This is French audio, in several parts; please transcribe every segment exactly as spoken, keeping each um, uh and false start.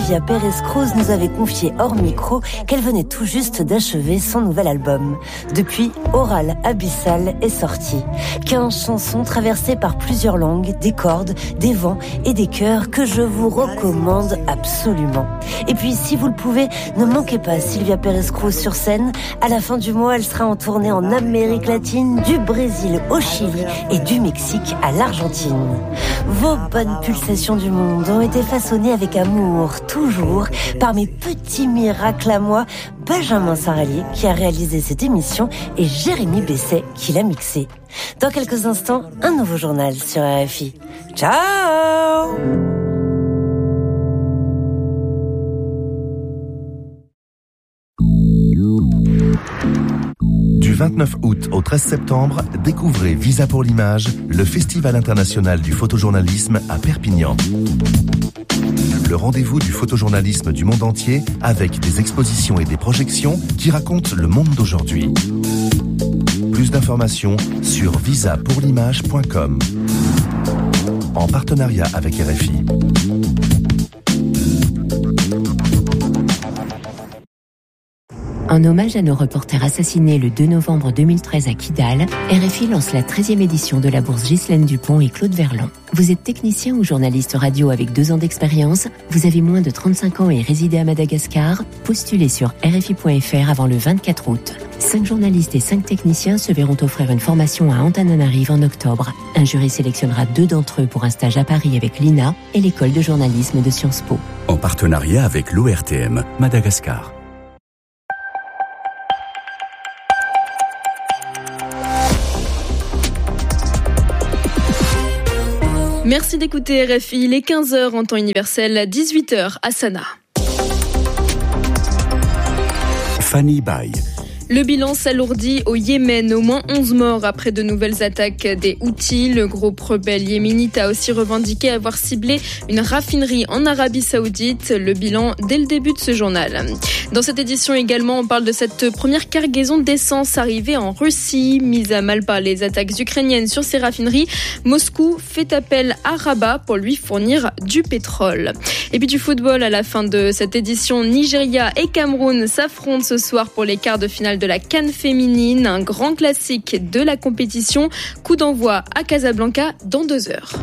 Sylvia Pérez-Cruz nous avait confié hors micro qu'elle venait tout juste d'achever son nouvel album. Depuis, Oral Abyssal est sorti. quinze chansons traversées par plusieurs langues, des cordes, des vents et des chœurs que je vous recommande absolument. Et puis, si vous le pouvez, ne manquez pas Sylvia Pérez-Cruz sur scène. À la fin du mois, elle sera en tournée en Amérique latine, du Brésil au Chili et du Mexique à l'Argentine. Vos bonnes pulsations du monde ont été façonnées avec amour, toujours, par mes petits miracles à moi, Benjamin Saralier qui a réalisé cette émission et Jérémy Besset qui l'a mixé. Dans quelques instants, un nouveau journal sur R F I. Ciao! Du vingt-neuf août au treize septembre, découvrez Visa pour l'image, le Festival international du photojournalisme à Perpignan. Le rendez-vous du photojournalisme du monde entier avec des expositions et des projections qui racontent le monde d'aujourd'hui. Plus d'informations sur visa pour l'image point com. En partenariat avec R F I. En hommage à nos reporters assassinés le deux novembre deux mille treize à Kidal, R F I lance la treizième édition de la bourse Ghislaine Dupont et Claude Verlon. Vous êtes technicien ou journaliste radio avec deux ans d'expérience, vous avez moins de trente-cinq ans et résidez à Madagascar, postulez sur R F I point F R avant le vingt-quatre août. Cinq journalistes et cinq techniciens se verront offrir une formation à Antananarive en octobre. Un jury sélectionnera deux d'entre eux pour un stage à Paris avec l'I N A et l'école de journalisme de Sciences Po. En partenariat avec l'O R T M, Madagascar. Merci d'écouter R F I, les quinze heures en temps universel, dix-huit heures à Sanaa. Fanny Baye. Le bilan s'alourdit au Yémen, au moins onze morts après de nouvelles attaques des Houthis. Le groupe rebelle yéménite a aussi revendiqué avoir ciblé une raffinerie en Arabie Saoudite. Le bilan dès le début de ce journal. Dans cette édition également, on parle de cette première cargaison d'essence arrivée en Russie. Mise à mal par les attaques ukrainiennes sur ces raffineries, Moscou fait appel à Rabat pour lui fournir du pétrole. Et puis du football à la fin de cette édition, Nigeria et Cameroun s'affrontent ce soir pour les quarts de finale de la CAN féminine, un grand classique de la compétition. Coup d'envoi à Casablanca dans deux heures.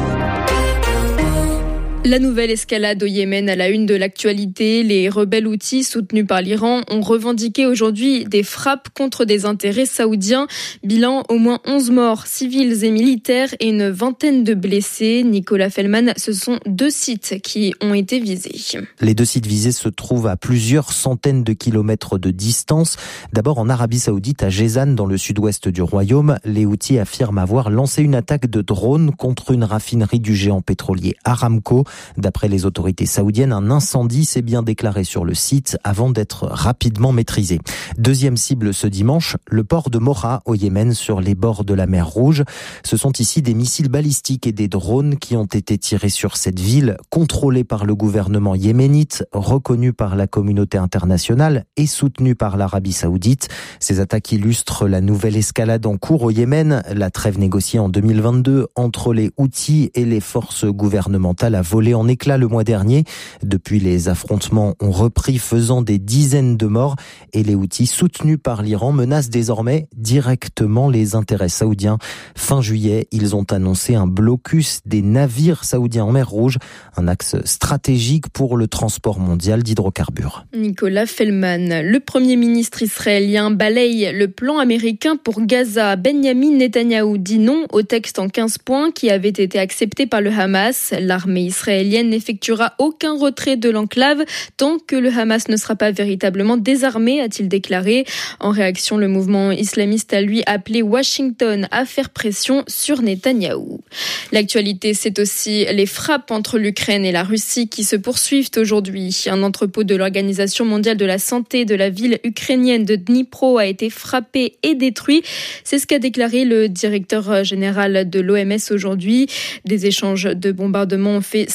La nouvelle escalade au Yémen à la une de l'actualité. Les rebelles houthis soutenus par l'Iran ont revendiqué aujourd'hui des frappes contre des intérêts saoudiens. Bilan, au moins onze morts civils et militaires et une vingtaine de blessés. Nicolas Fellman, ce sont deux sites qui ont été visés. Les deux sites visés se trouvent à plusieurs centaines de kilomètres de distance. D'abord en Arabie Saoudite, à Jazan, dans le sud-ouest du royaume. Les Houthis affirment avoir lancé une attaque de drone contre une raffinerie du géant pétrolier Aramco. D'après les autorités saoudiennes, un incendie s'est bien déclaré sur le site avant d'être rapidement maîtrisé. Deuxième cible ce dimanche, le port de Moha au Yémen sur les bords de la mer Rouge. Ce sont ici des missiles balistiques et des drones qui ont été tirés sur cette ville, contrôlée par le gouvernement yéménite, reconnue par la communauté internationale et soutenue par l'Arabie Saoudite. Ces attaques illustrent la nouvelle escalade en cours au Yémen. La trêve négociée en deux mille vingt-deux entre les Houthis et les forces gouvernementales a volé en éclats le mois dernier. Depuis, les affrontements ont repris, faisant des dizaines de morts, et les Houthis, soutenus par l'Iran, menacent désormais directement les intérêts saoudiens. Fin juillet, ils ont annoncé un blocus des navires saoudiens en mer Rouge, un axe stratégique pour le transport mondial d'hydrocarbures. Nicolas Fellman, le Premier ministre israélien balaye le plan américain pour Gaza. Benyamin Netanyahou dit non au texte en quinze points qui avait été accepté par le Hamas. L'armée israélienne n'effectuera aucun retrait de l'enclave tant que le Hamas ne sera pas véritablement désarmé, a-t-il déclaré. En réaction, le mouvement islamiste a lui appelé Washington à faire pression sur Netanyahou. L'actualité, c'est aussi les frappes entre l'Ukraine et la Russie qui se poursuivent aujourd'hui. Un entrepôt de l'Organisation mondiale de la santé de la ville ukrainienne de Dnipro a été frappé et détruit. C'est ce qu'a déclaré le directeur général de l'O M S aujourd'hui. Des échanges de bombardements ont fait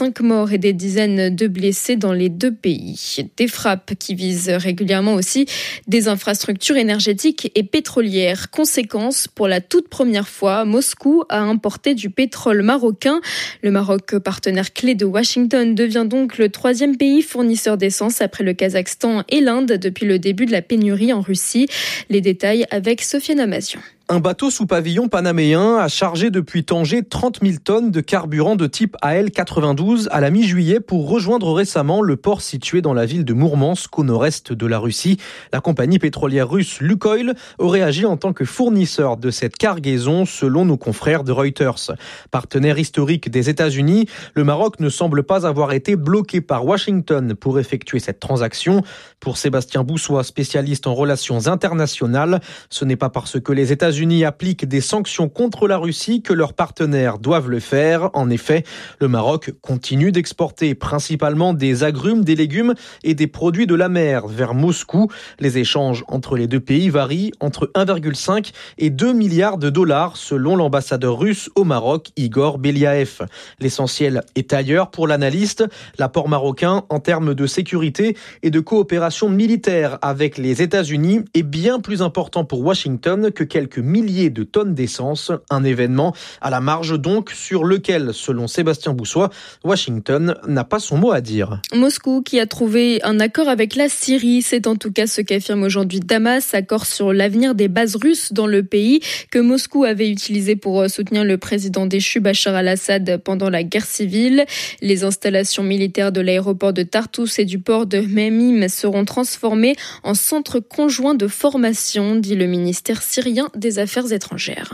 cinq morts et des dizaines de blessés dans les deux pays. Des frappes qui visent régulièrement aussi des infrastructures énergétiques et pétrolières. Conséquence, pour la toute première fois, Moscou a importé du pétrole marocain. Le Maroc, partenaire clé de Washington, devient donc le troisième pays fournisseur d'essence après le Kazakhstan et l'Inde depuis le début de la pénurie en Russie. Les détails avec Sofiane Amazian. Un bateau sous pavillon panaméen a chargé depuis Tanger trente mille tonnes de carburant de type A L quatre-vingt-douze à la mi-juillet pour rejoindre récemment le port situé dans la ville de Mourmansk au nord-est de la Russie. La compagnie pétrolière russe Lukoil aurait agi en tant que fournisseur de cette cargaison selon nos confrères de Reuters. Partenaire historique des États-Unis, le Maroc ne semble pas avoir été bloqué par Washington pour effectuer cette transaction. Pour Sébastien Boussois, spécialiste en relations internationales, ce n'est pas parce que les États-Unis appliquent des sanctions contre la Russie que leurs partenaires doivent le faire. En effet, le Maroc continue d'exporter principalement des agrumes, des légumes et des produits de la mer vers Moscou. Les échanges entre les deux pays varient entre un virgule cinq et deux milliards de dollars selon l'ambassadeur russe au Maroc, Igor Beliaev. L'essentiel est ailleurs pour l'analyste. L'apport marocain en termes de sécurité et de coopération militaire avec les États-Unis est bien plus important pour Washington que quelques milliers de tonnes d'essence. Un événement à la marge donc sur lequel, selon Sébastien Boussois, Washington n'a pas son mot à dire. Moscou qui a trouvé un accord avec la Syrie, c'est en tout cas ce qu'affirme aujourd'hui Damas, accord sur l'avenir des bases russes dans le pays que Moscou avait utilisé pour soutenir le président déchu Bachar al-Assad pendant la guerre civile. Les installations militaires de l'aéroport de Tartus et du port de Memim seront transformées en centre conjoint de formation, dit le ministère syrien des Affaires étrangères.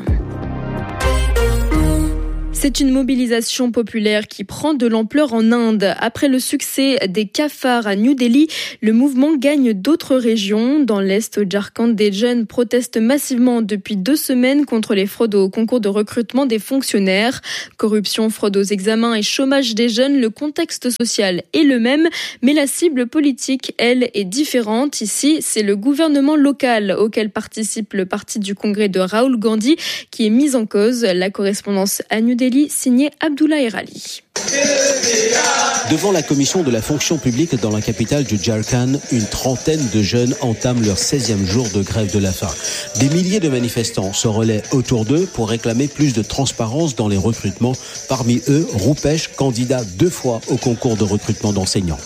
C'est une mobilisation populaire qui prend de l'ampleur en Inde. Après le succès des cafards à New Delhi, le mouvement gagne d'autres régions. Dans l'Est, au Jharkhand, des jeunes protestent massivement depuis deux semaines contre les fraudes au concours de recrutement des fonctionnaires. Corruption, fraude aux examens et chômage des jeunes, le contexte social est le même, mais la cible politique, elle, est différente. Ici, c'est le gouvernement local auquel participe le parti du congrès de Rahul Gandhi qui est mis en cause. La correspondance à New Delhi signé Abdullah Erali. Devant la commission de la fonction publique dans la capitale du Jharkhand, une trentaine de jeunes entament leur seizième jour de grève de la faim. Des milliers de manifestants se relaient autour d'eux pour réclamer plus de transparence dans les recrutements. Parmi eux, Rupesh, candidat deux fois au concours de recrutement d'enseignants.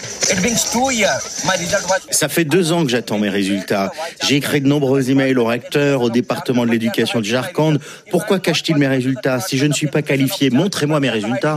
Ça fait deux ans que j'attends mes résultats. J'ai écrit de nombreux emails au recteur, au département de l'éducation du Jharkhand. Pourquoi cache-t-il mes résultats? Si je ne suis pas qualifié, montrez-moi mes résultats.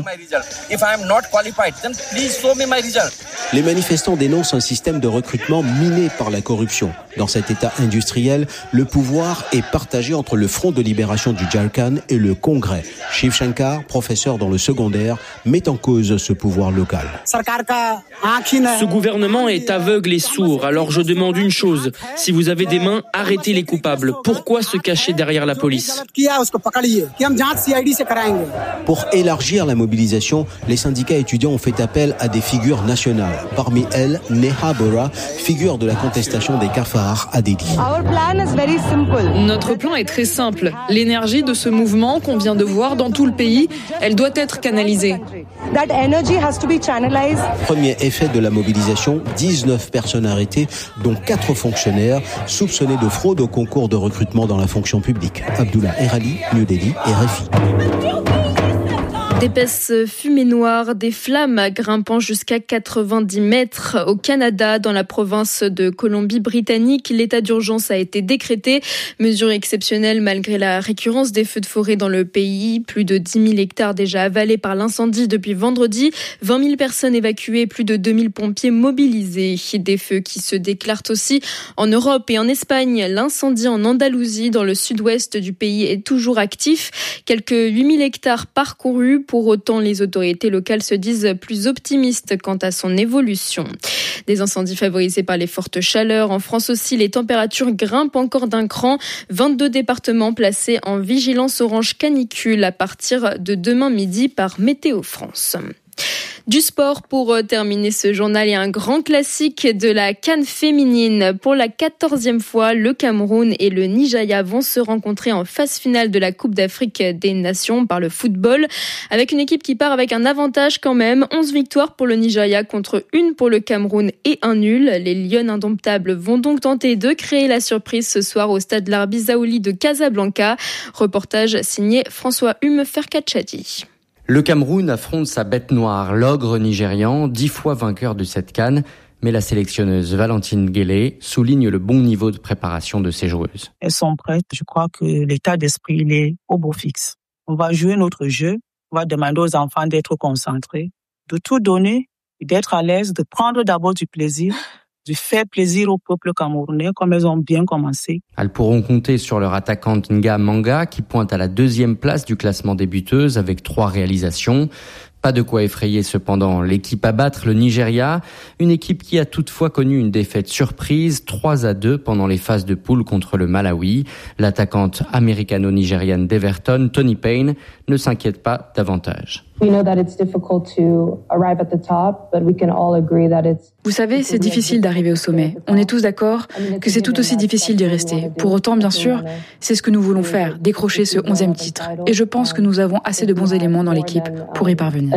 Les manifestants dénoncent un système de recrutement miné par la corruption. Dans cet état industriel, le pouvoir est partagé entre le Front de libération du Jharkhand et le Congrès. Shiv Shankar, professeur dans le secondaire, met en cause ce pouvoir local. Ce gouvernement est aveugle et sourd, alors je demande une chose. Si vous avez des mains, arrêtez les coupables. Pourquoi se cacher derrière la police? Pour élargir la mobilisation, les syndicats étudiants ont fait appel à des figures nationales. Parmi elles, Neha Bora, figure de la contestation des cafards à Delhi. Notre plan est très simple. L'énergie de ce mouvement qu'on vient de voir dans tout le pays, elle doit être canalisée. Premier effet de la mobilisation, dix-neuf personnes arrêtées, dont quatre fonctionnaires soupçonnés de fraude au concours de recrutement dans la fonction publique. Abdullah Erali, New Delhi, R F I. D'épaisses fumées noires, des flammes grimpant jusqu'à quatre-vingt-dix mètres au Canada, dans la province de Colombie-Britannique. L'état d'urgence a été décrété. Mesure exceptionnelle malgré la récurrence des feux de forêt dans le pays. Plus de dix mille hectares déjà avalés par l'incendie depuis vendredi. vingt mille personnes évacuées, plus de deux mille pompiers mobilisés. Des feux qui se déclarent aussi en Europe et en Espagne. L'incendie en Andalousie, dans le sud-ouest du pays, est toujours actif. Quelques huit mille hectares parcourus. Pour autant, les autorités locales se disent plus optimistes quant à son évolution. Des incendies favorisés par les fortes chaleurs. En France aussi, les températures grimpent encore d'un cran. vingt-deux départements placés en vigilance orange canicule à partir de demain midi par Météo France. Du sport pour terminer ce journal et un grand classique de la CAN féminine. Pour la quatorzième fois, le Cameroun et le Nigeria vont se rencontrer en phase finale de la Coupe d'Afrique des Nations par le football. Avec une équipe qui part avec un avantage quand même. onze victoires pour le Nigeria contre une pour le Cameroun et un nul. Les Lionnes indomptables vont donc tenter de créer la surprise ce soir au stade Larbi Zaouli de Casablanca. Reportage signé François Hume Ferkatchadi. Le Cameroun affronte sa bête noire, l'ogre nigérian, dix fois vainqueur de cette CAN. Mais la sélectionneuse Valentine Guélé souligne le bon niveau de préparation de ses joueuses. Elles sont prêtes. Je crois que l'état d'esprit il est au beau fixe. On va jouer notre jeu. On va demander aux enfants d'être concentrés, de tout donner, d'être à l'aise, de prendre d'abord du plaisir, de faire plaisir au peuple camerounais comme elles ont bien commencé. Elles pourront compter sur leur attaquante Nga Manga qui pointe à la deuxième place du classement des buteuses avec trois réalisations. Pas de quoi effrayer cependant l'équipe à battre, le Nigeria, une équipe qui a toutefois connu une défaite surprise, trois à deux pendant les phases de poule contre le Malawi. L'attaquante américano-nigériane d'Everton, Tony Payne, ne s'inquiète pas davantage. Vous savez, c'est difficile d'arriver au sommet. On est tous d'accord que c'est tout aussi difficile d'y rester. Pour autant, bien sûr, c'est ce que nous voulons faire, décrocher ce onzième titre. Et je pense que nous avons assez de bons éléments dans l'équipe pour y parvenir.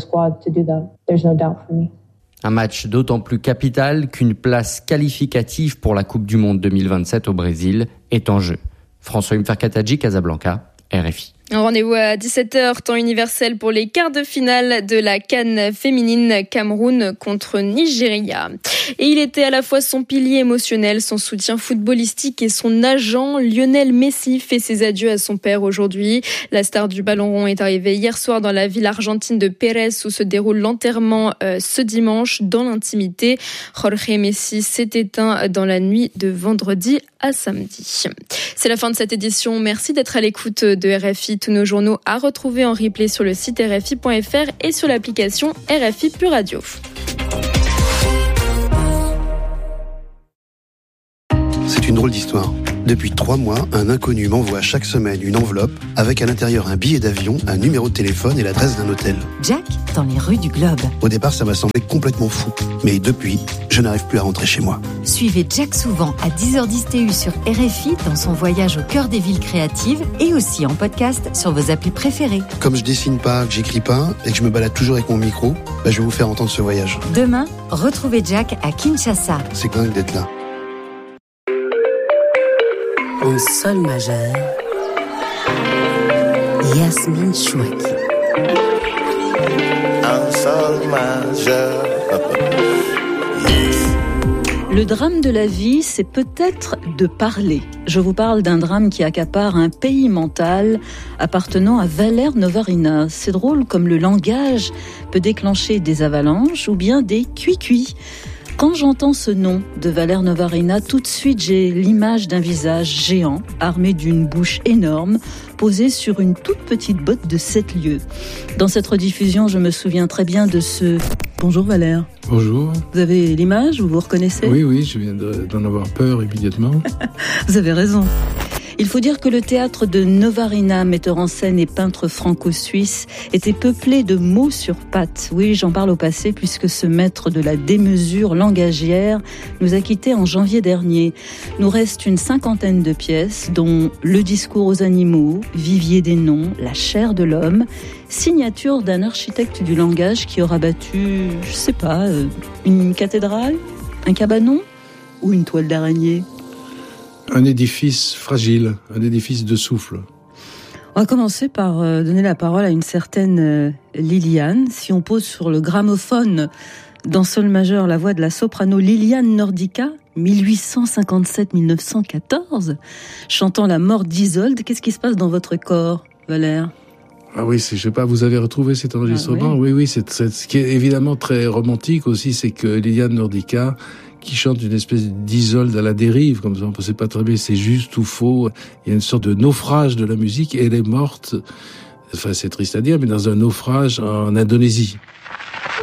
Un match d'autant plus capital qu'une place qualificative pour la Coupe du Monde deux mille vingt-sept au Brésil est en jeu. François Mferkatadji, Casablanca, R F I. Un rendez-vous à dix-sept heures, temps universel pour les quarts de finale de la CAN féminine, Cameroun contre Nigeria. Et il était à la fois son pilier émotionnel, son soutien footballistique et son agent. Lionel Messi fait ses adieux à son père aujourd'hui. La star du ballon rond est arrivée hier soir dans la ville argentine de Pérez où se déroule l'enterrement euh, ce dimanche dans l'intimité. Jorge Messi s'est éteint dans la nuit de vendredi à samedi. C'est la fin de cette édition. Merci d'être à l'écoute de R F I. Tous nos journaux à retrouver en replay sur le site r f i point f r et sur l'application R F I Pure Radio. C'est une drôle d'histoire. Depuis trois mois, un inconnu m'envoie chaque semaine une enveloppe avec à l'intérieur un billet d'avion, un numéro de téléphone et l'adresse d'un hôtel. Jack, dans les rues du Globe. Au départ, ça m'a semblé complètement fou. Mais depuis, je n'arrive plus à rentrer chez moi. Suivez Jack souvent à dix heures dix T U sur R F I dans son voyage au cœur des villes créatives et aussi en podcast sur vos applis préférées. Comme je dessine pas, que j'écris pas et que je me balade toujours avec mon micro, bah je vais vous faire entendre ce voyage. Demain, retrouvez Jack à Kinshasa. C'est dingue d'être là. En sol majeur, Yasmine Chouaki. En sol majeur. Le drame de la vie, c'est peut-être de parler. Je vous parle d'un drame qui accapare un pays mental appartenant à Valère Novarina. C'est drôle comme le langage peut déclencher des avalanches ou bien des cuits-cuits. Quand j'entends ce nom de Valère Novarina, tout de suite j'ai l'image d'un visage géant, armé d'une bouche énorme, posé sur une toute petite botte de sept lieues. Dans cette rediffusion, je me souviens très bien de ce... Bonjour Valère. Bonjour. Vous avez l'image, vous vous reconnaissez ? Oui, oui, je viens de, d'en avoir peur immédiatement. Vous avez raison. Il faut dire que le théâtre de Novarina, metteur en scène et peintre franco-suisse, était peuplé de mots sur pattes. Oui, j'en parle au passé puisque ce maître de la démesure langagière nous a quittés en janvier dernier. Nous reste une cinquantaine de pièces, dont Le discours aux animaux, Vivier des noms, La chair de l'homme, signature d'un architecte du langage qui aura battu, je sais pas, une cathédrale, un cabanon ou une toile d'araignée. Un édifice fragile, un édifice de souffle. On va commencer par donner la parole à une certaine Liliane. Si on pose sur le gramophone dans sol majeur la voix de la soprano Liliane Nordica, dix-huit cent cinquante-sept à dix-neuf cent quatorze, chantant la mort d'Isolde, qu'est-ce qui se passe dans votre corps, Valère ? Ah oui, c'est, je sais pas, vous avez retrouvé cet enregistrement ? Ah oui, oui, oui c'est, c'est, ce qui est évidemment très romantique aussi, c'est que Liliane Nordica, qui chante une espèce d'Isolde à la dérive, comme ça on ne sait pas très bien c'est juste ou faux. Il y a une sorte de naufrage de la musique et elle est morte, enfin c'est triste à dire, mais dans un naufrage en Indonésie.